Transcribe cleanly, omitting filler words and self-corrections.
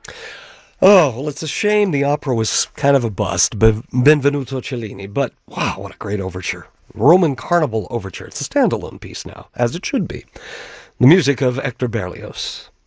Oh, well, it's a shame the opera was kind of a bust, Benvenuto Cellini, but wow, what a great overture. Roman Carnival Overture. It's a standalone piece now, as it should be. The music of Hector Berlioz.